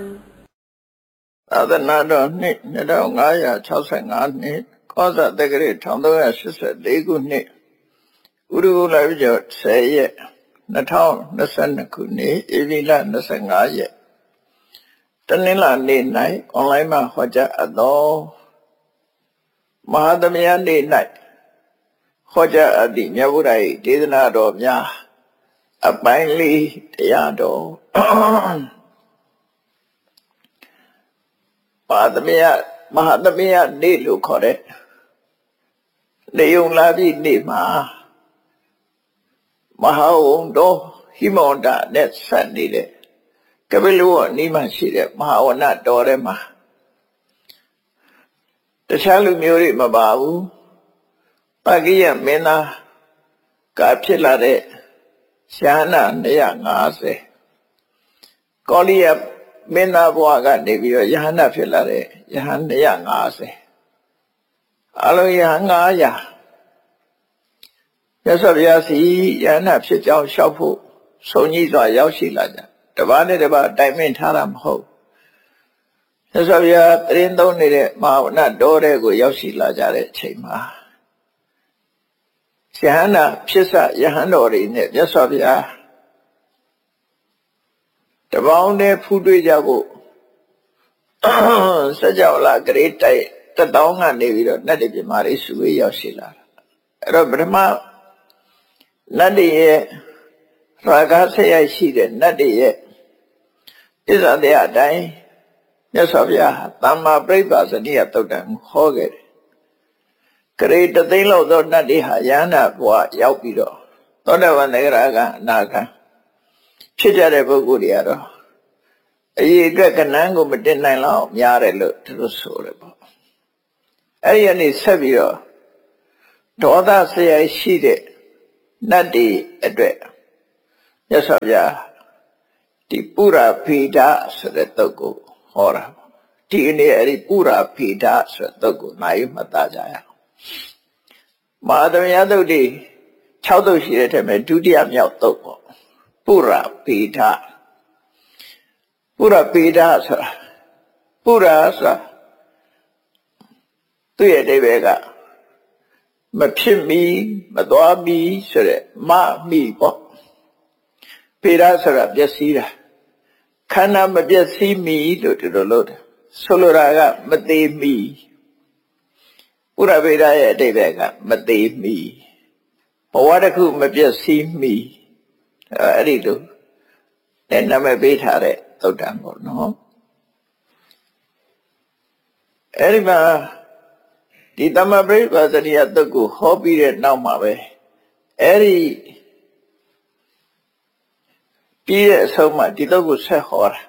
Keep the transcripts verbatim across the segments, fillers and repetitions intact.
သာသနာတော်နှစ်နှစ်ထောင်ငါးရာ၆ဆယ့်ငါနှစ်ကောဇာတက္ကရာတစ်သုံးရာရှစ်ဆယ့်လေးခုနှစ်ဥရဂုလပြည့်ကျော်ဆယ်ရက်နှစ်ထောင်နှစ်ဆယ့်နှစ်ခုနှစ်ဧပြီလနှစ်ဆယ့်ငါးရက်တနင်္လာနေ့၌အွန်လိုင်းမှာဟောကြားအပ်သောမဟာသမယနေ့၌ဟောကြားအပ်သည့်မြတ်ဗုဒ္ဓ၏ဒေသနာတော်များအပိုင်းလေးတရားတော်မဟာသမယမဟာသမယနေ့လို့ခေါ်တဲ့နေုံလာပြီနေ့မှာမဟာဝုံတော်ဟိမဝန္တာနဲ့ဆက်နေတဲ့ကပိလဝအနီးမှာရှိတဲ့မဟာဝနတော်ထဲမှာတခြားလူမျိုးတွေမပါဘူးပကိယမင်းသားကဖြစ်လာတဲ့ရှားနာနှစ်ရာငါးဆယ်ကောလိယမင်းသားဘဝကနေပြီးတော့ယဟန္တာဖြစ်လာတဲ့ယဟန်နှစ်ရာငါးဆယ်အလုံးယဟန်ငါးရာမြတ်စွာဘုရားစီယဟန္တာဖြစ်ကြောင်းလျှောက်ဖို့ဆုံးကြီးစွာရောက်ရှိလာကြတပါးနဲ့တပါးတိုင်ပင်ထားတာမဟုတ်မြတ်စွာဘုရားတရင်သုံးနေတဲ့မဟာဝနတော်တဲ့ကိုရောက်ရှိလာကြတဲ့အချိန်မှာယဟန္တာဖြစ်စယဟန်တော်တွေနဲ့မြတ်စွာဘုရားတပေါင်းနဲ့ဖူးတွေ့ကြဖို့စကြဝဠာဂရေတိုက်တတောင်းကနေပြီးတော့နတ်တွေပြမာတွေစုဝေးရောက်ရှိလာတာအဲ့တော့ပထမနတ်တွေရဲ့ရာဂဆက်ရရှိတဲ့နတ်တွေရဲ့ဣဇာတရားအတိုင်းမြတ်စွာဘုရားသမ္မာပရိပ္ပါဇနိယသုတ်တံဟောခဲ့တယ်ဂရေတသိန်းလောက်သောနတ်တွေဟာယန္တာဘဝရောက်ပြီးတော့သောတာပန်သဂရကအနာဂံဖြစ်ကြတဲ့ပုဂ္ဂိုလ်တွေကတော့အရေးအတွက်ကနန်းကိုမတင်နိုင်လောက်များတယ်လို့သူတို့ဆိုတယ်ပေါ့အဲ့ဒီကနေဆက်ပြီးတော့ဒေါသဆရာရှိတဲ့နတ်တွေအတွက်မြတ်စွာဘုရားဒီပုရဖေဒဆိုတဲ့တုတ်ကိုဟောတာဒီနေ့အဲ့ဒီပုရဖေဒဆိုတဲ့တုတ်ကိုနိုင်မှတ်သားကြရအောင်မဟာသမယတုတ်တွေ၆တုတ်ရှိတဲ့ထဲမှာဒုတိယမြောက်တုတ်ပေါ့ပုရဖေဒပုရဖေဒဆိုတာပုရဆိုတာသူ့ရဲ့အဓိပ္ပာယ်ကမဖြစ်မီမသွားမီဆိုတဲ့မမီပေါ့ဖေဒဆိုတာပျက်စီးတာခန္ဓာမပျက်စီးမီလို့ဒီလိုလို့တယ်ဆိုလိုတာကမသေးမီပုရဖေဒရဲ့အဓိပ္ပာယ်ကမသေးမီဘဝတစ်ခုမပျက်စီးမီအဲ့ဒီလိုနဲ့နာမည်ပေးထားတဲ့သုတ်တံပေါ့နော်အဲ့ဒီမှာဒီသမ္မာပရိပ္ပါဇနိယသုတ်ကိုဟောပြီးတဲ့နောက်မှာပဲအဲ့ဒီပြီးတဲ့အဆုံးမှာဒီသုတ်ကိုဆက်ဟောတာ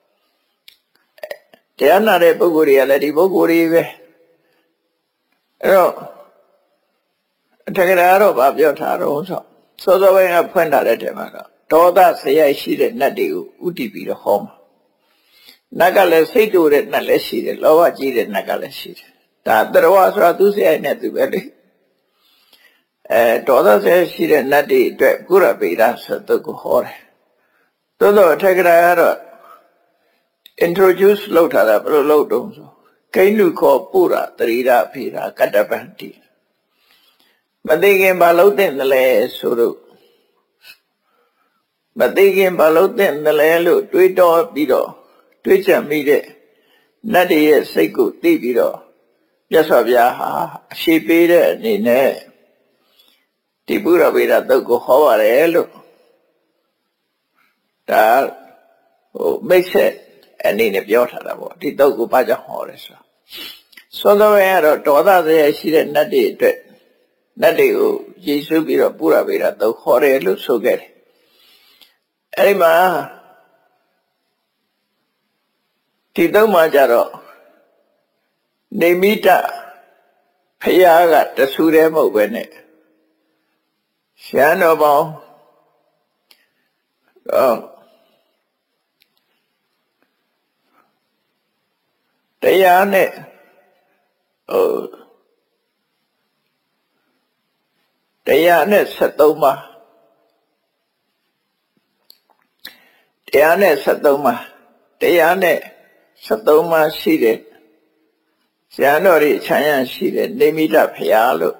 တရားနာတဲ့ပုဂ္ဂိုလ်တွေကလည်းဒီပုဂ္ဂိုလ်တွေပဲအဲ့တော့အထက်ကရာတော့ဗာပြောထားတော့ဆိုစောစောပိုင်းကဖွင့်ထားတဲ့တဲမှာတော့ဒေါသဆရာရှိတဲ့နတ်တွေကိုဥတည်ပြီးတော့ဟောမှာနတ်ကလည်းစိတ်တူတဲ့နတ်လည်းရှိတယ်လောဘကြီးတဲ့နတ်ကလည်းရှိတယ်ဒါတရဝဆိုတာသူဆရာနဲ့သူပဲလေအဲဒေါသဆရာရှိတဲ့နတ်တွေအတွက်ပုရဗေဒဆိုတဲ့ကိုဟောတယ်သို့တော့အထက်ကရာကတော့ introduce လုပ်ထားတာဘယ်လိုလုပ်တုံးဆိုကိဏုခောပုရတရိရဖေဒကတ္တပန္တိမသိခင်ဘာလို့တဲ့လဲဆိုတော့မသိခင်ဘာလို့တဲ့လဲလို့တွေးတောပြီးတော့တွေးချမိတဲ့နတ်တွေရဲ့စိတ်ကိုသိပြီးတော့မြတ်စွာဘုရားဟာအရှိပေးတဲ့အနေနဲ့ဒီပုရဗေဒသုတ်ကိုဟောပါတယ်လို့ဒါဟိုမိတ်ဆက်အနေနဲ့ပြောထားတာပေါ့ဒီသုတ်ကိုဘာကြောင့်ဟောလဲဆိုသောသောရကတော့ဒေါသဆရာရှိတဲ့နတ်တွေအတွက်နတ်တွေကိုရည်စူးပြီးတော့ပုရဗေဒသုတ်ဟောတယ်လို့ဆိုခဲ့တယ်အဲ့ဒီမှာဒီသုတ်မှာကြတော့နေမိတဖယားကတဆူတည်းမဟုတ်ပဲနဲ့ရှမ်းတော်ပေါင်းတော့တရားနဲ့ဟိုတရားနဲ့ဆက်သုံးပါတရားနဲ့ဆက်သုံးပါတရားနဲ့73ပါးရှိတဲ့ဇာတော်တွေခြံရရှိတဲ့နေမိတဖရာလို့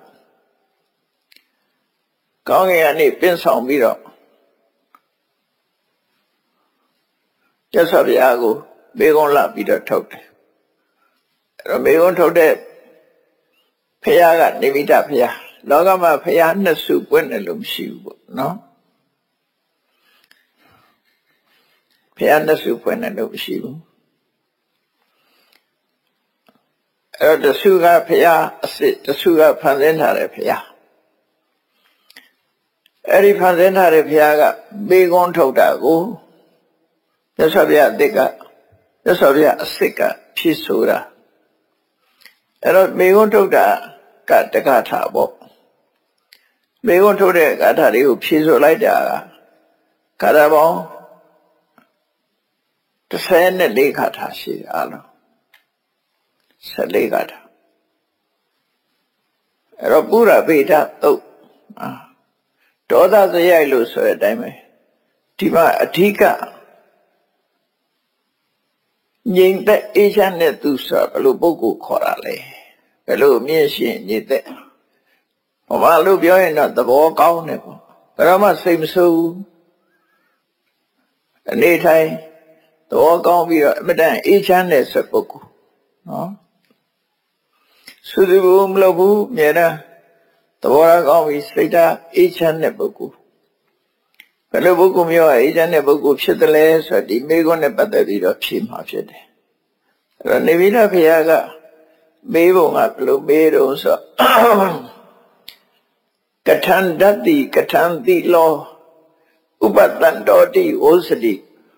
ကောင်းကင်ကနေပင့်ဆောင်ပြီးတော့ကျက်ဆော့ဘုရားကိုမေကုံးလာပြီးတော့ထုတ်တယ်အဲ့တော့မေကုံးထုတ်တဲ့ဖရာကနေမိတဖရာလောကမှာဖရာနှစ်စုပွင့်တယ်လို့မရှိဘူးပေါ့နော်ဖရာနှစ်စုပွင့်တယ်လို့မရှိဘူးအဲ့တော့တစုကဖရာအစစ်တစုကဖန်ဆင်းထားတဲ့ဖရာအဲ့ဒီဖန်ဆင်းထားတဲ့ဘုရားကမေကွန်းထုတ်တာကိုမြတ်စွာဘုရားအစ်ကမြတ်စွာဘုရားအစ်ကဖြည့်ဆိုတာအဲ့တော့မေကွန်းထုတ်တာကတက္ကထာပေါ့မေကွန်းထုတ်တဲ့ဂါထာတွေကိုဖြည့်ဆိုလိုက်တာကဂါထာပေါင်းတစ်ဆယ်နဲ့လေးဂါထာရှိတယ်အားလုံးဆယ်လေးဂါထာအဲ့တော့ပုရဗေဒသုတ်အာဒေါသစရိုက်လို့ဆိုတဲ့အတိုင်းပဲဒီမှာအဓိကငြိမ်သက်အေးချမ်းတဲ့သူဆိုဘယ်လိုပုဂ္ဂိုလ်ခေါ်တာလဲဘယ်လိုမြင့်ရှင်ငြိမ်သက်ဘာမှလို့ပြောရင်တော့သဘောကောင်းတယ်ပေါ့ဘယ်တော့မှစိတ်မဆိုးဘူးအနေထိုင်သဘောကောင်းပြီးတော့အမတန်အေးချမ်းတဲ့ဆိုပုဂ္ဂိုလ်နော်သုတိဘူးမလုပ်ဘူးအများနဲ့သဘောရကောင်းပြီးစိတ်ဓာတ်အေးချမ်းတဲ့ပုဂ္ဂိုလ်ဘယ်လိုပုဂ္ဂိုလ်မျိုးအေးချမ်းတဲ့ပုဂ္ဂိုလ်ဖြစ်တယ်လဲဆိုတော့ဒီမေခွန်းနဲ့ပတ်သက်ပြီးတော့ဖြေမှာဖြစ်တယ်အဲ့တော့နေဗိဒဘုရားကမေးပုံကဘယ်လိုမေးတော့ဆိုကထံတတ္တိကထံတိလောဥပတန္တောတိဝုစတိ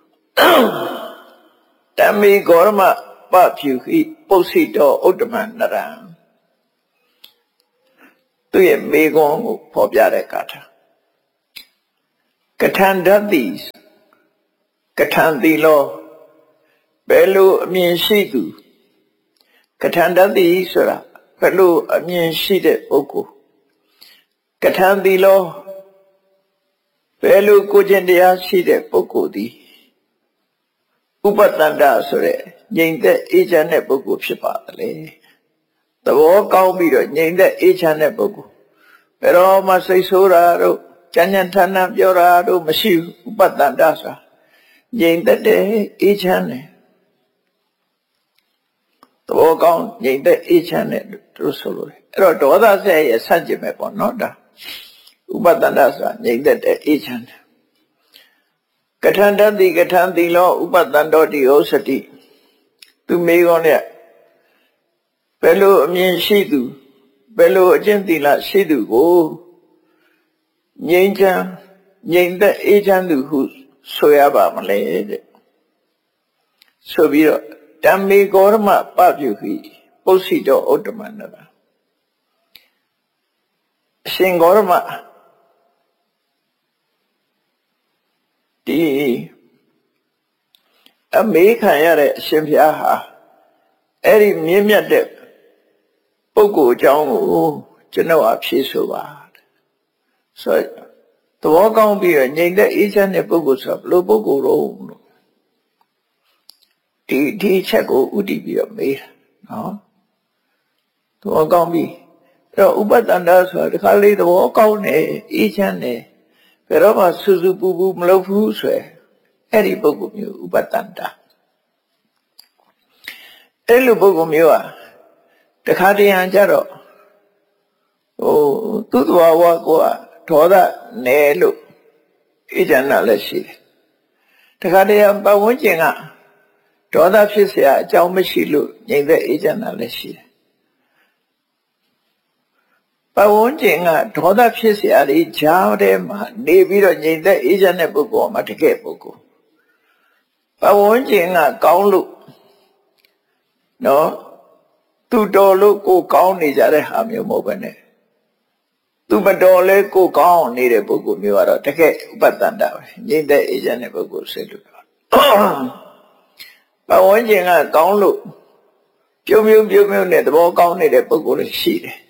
တမေဂေါရမပဖြူခိပုစိတောဥဒ္ဓမနရံသူရဲ့မေကွန်းကိုဖော်ပြတဲ့ဂါထာကထံတတ္တိကထံတိလောဘယ်လိုအမြင်ရှိသူကထံတတ္တိဆိုတာဘယ်လိုအမြင်ရှိတဲ့ပုဂ္ဂိုလ်ကထံတိလောဘယ်လိုကိုယ်ကျင့်တရားရှိတဲ့ပုဂ္ဂိုလ်သည်ဥပတန္တဆိုတဲ့ငြိမ်သက်အေးချမ်းတဲ့ပုဂ္ဂိုလ်ဖြစ်ပါတယ်လေသဘောကောင်းပြီးတော့ငြိမ်သက်အေးချမ်းတဲ့ပုဂ္ဂိုလ်ဘယ်တော့မှစိတ်ဆိုးတာတို့ကြမ်းကြမ်းထန်ထန်ပြောတာတို့မရှိဘူးဥပတန္တဆိုတာငြိမ်သက်တဲ့အေးချမ်းတယ်သဘောကောင်းငြိမ်သက်အေးချမ်းတဲ့တို့ဆိုလို့အဲ့တော့ဒေါသဆက်ရဲ့ဆန့်ကျင်ပဲပေါ့နော်ဒါဥပတန္တဆိုတာငြိမ်သက်တဲ့အေးချမ်းတယ်ကထံတတ္တိကထံတိလောဥပတန္တောတိဩစတိသူမေးကောင်းတဲ့ဘယ်လိုအမြင်ရှိသူဘယ်လိုအကျင့်သီလရှိသူကိုငြိမ်းချမ်းငြိမ်သက်အေးချမ်းသူဟုဆိုရပါမလဲတဲ့ဆိုပြီးတော့ဓမ္မေဂေါရမပပြုခိပုစိတောဥဒ္ဓမနရအရှင်ဂေါရမဒီအမေခံရတဲ့အရှင်ဘုရားဟာအဲ့ဒီမြင့်မြတ်တဲ့ပုဂ္ဂိုလ်အကြောင်းကိုကျွန်တော်အဖြေဆိုပါဆိုသဘောကောင်းပြီးတော့ငြိမ်သက်အေးချမ်းတဲ့ပုဂ္ဂိုလ်ဆိုဘယ်လိုပုဂ္ဂိုလ်တော့လို့ဒီဒီချက်ကိုဥတည်ပြီးတော့မေးတာနော်သဘောကောင်းပြီးအဲ့တော့ဥပတန္တဆိုတာဒီခါလေးသဘောကောင်းတယ်အေးချမ်းတယ်ဘယ်တော့မှဆူဆူပူပူမလုပ်ဘူးဆိုရယ်အဲ့ဒီပုဂ္ဂိုလ်မျိုးဥပတန္တအဲ့လိုပုဂ္ဂိုလ်မျိုးဟာတခါတည်းဟန်ကြတော့ဟိုသူ့တော်ဝါကိုဒေါသနယ်လို့အေးချမ်းတာလည်းရှိတယ်တခါတည်းဟန်ပတ်ဝန်းကျင်ကဒေါသဖြစ်เสียအကြောင်းမရှိလို့ငြိမ်သက်အေးချမ်းတာလည်းရှိတယ်ပတ်ဝန်းကျင်ကဒေါသဖြစ်เสียတွေကြားထဲမှာနေပြီးတော့ငြိမ်သက်အေးချမ်းတဲ့ပုဂ္ဂိုလ်မှာတကယ်ပုဂ္ဂိုလ်ပတ်ဝန်းကျင်ကကောင်းလို့နော်သူတော်လို့ကိုကောင်းနေကြတဲ့ဟာမျိုးမဟုတ်ပဲနဲ့သူမတော်လဲကိုကောင်းနေတဲ့ပုဂ္ဂိုလ်မျိုးကတော့တကယ်ဥပတန္တပဲငြိမ်သက်အေးချမ်းတဲ့ပုဂ္ဂိုလ်စိတ်လို့ပြောပတ်ဝန်းကျင်ကကောင်းလို့ပြုံးပြုံးပြုံးပြုံးနဲ့သဘောကောင်းနေတဲ့ပုဂ္ဂိုလ်လည်းရှိတယ်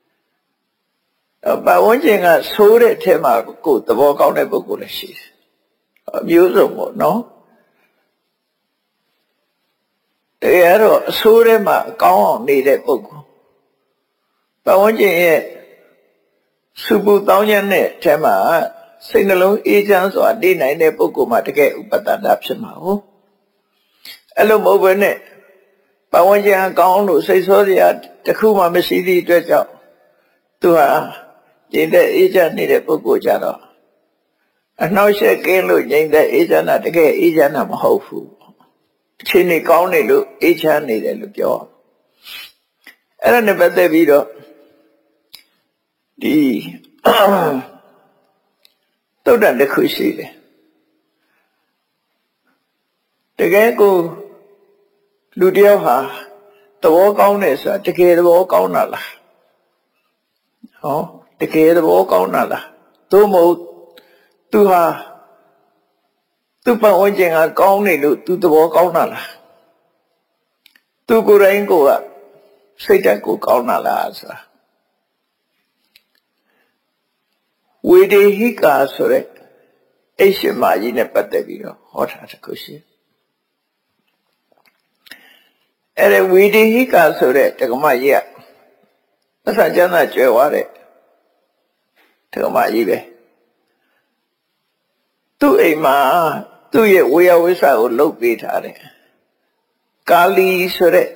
ပတ်ဝန်းကျင်ကဆိုးတဲ့အထက်မှာကိုသဘောကောင်းတဲ့ပုဂ္ဂိုလ်လည်းရှိတယ်အမျိုးစုံပေါ့နော်ကယ်တော့အဆိုးထဲမှာကောင်းအောင်နေတဲ့ပုဂ္ဂိုလ်ပတ်ဝန်းကျင်ရဲ့စုပူတောင်းကျမ်းတဲ့အဲမှာစိတ်နှလုံးအေးချမ်းစွာတည်နိုင်တဲ့ပုဂ္ဂိုလ်မှာတကယ်ဥပဒနာဖြစ်မှာဟုတ်အဲ့လိုမဟုတ်ဘဲနဲ့ပတ်ဝန်းကျင်ကောင်းလို့စိတ်ဆိုးစရာတခုမှမရှိသည့်အတွက်ကြောင့်သူဟာကျင့်တဲ့အေးချမ်းနေတဲ့ပုဂ္ဂိုလ်ကြတော့အနှောက်အယှက်ကင်းလို့ကျင့်တဲ့အေးချမ်းတာတကယ်အေးချမ်းတာမဟုတ်ဘူးအချိန်ကြီးကောင်းနေလို့အေးချမ်းနေတယ်လို့ပြောအဲ့ဒါနဲ့ပတ်သက်ပြီးတော့ဒီတုတ်တန်တစ်ခုရှိတယ်တကယ်ကိုလူတယောက်ဟာသဘောကောင်းတယ်ဆိုတာတကယ်သဘောကောင်းတာလားဟောတကယ်သဘောကောင်းတာလားသို့မဟုတ်သူဟာသူ့ပတ်ဝန်းကျင်ကကောင်းနေလို့သူသဘောကောင်းတာလားသူကိုယ်တိုင်ကိုကစိတ်ဓာတ်ကိုကောင်းတာလားဆိုတာဝေဒေဟိကာဆိုတဲ့အိရှိမကြီးနဲ့ပတ်သက်ပြီးတော့ဟောထားတစ်ခုရှိအဲ့ဒါဝေဒေဟိကာဆိုတဲ့တက္ကမကြီးကသစ္စာကျမ်းသာကျွယ်ဝတဲ့တက္ကမကြီးပဲသူ့အိမ်မှာသူ့ရဲ့ဝေယဝိဆာကိုလုပ်ပေးထားတယ်ကာလီဆိုတဲ့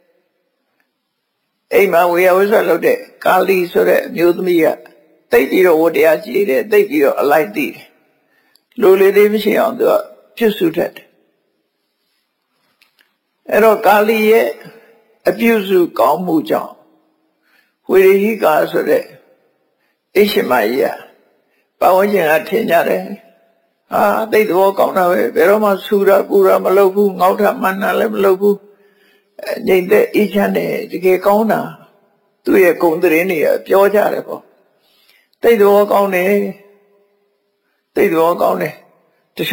အိမ်မှာဝေယဝိဆာလုပ်တဲ့ကာလီဆိုတဲ့အမျိုးသမီးကတိတ်ပြီးတော့ဝတရားကြည်တယ်တိတ်ပြီးတော့အလိုက်သိတယ်လူလေးလေးမရှိအောင်သူကပြုစုတတ်တယ်အဲ့တော့ကာလီရဲ့အပြုစုကောင်းမှုကြောင့်ဝေရိဟိကာဆိုတဲ့အိရှိမကြီးကပတ်ဝန်းကျင်ကထင်ကြတယ်ဟာတိတ်သဘောကောင်းတာပဲဘယ်တော့မှဆူတာပူတာမလုပ်ဘူးငေါ့ထမှန်တာလည်းမလုပ်ဘူးငြိမ်သက်အေးချမ်းတယ်တကယ်ကောင်းတာသူ့ရဲ့ဂုဏ်သတင်းတွေကပြောကြတယ်ပေါ့တိတ်သဘောကောင်းတယ်တိတ်သဘောကောင်းတယ်